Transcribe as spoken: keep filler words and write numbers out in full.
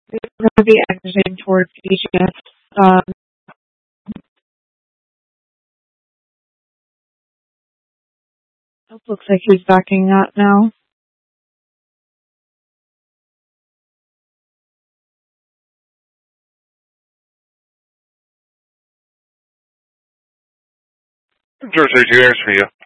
We're going to be exiting towards Egypt. Um, it looks like he's backing up now. George thirty-two, airs for you.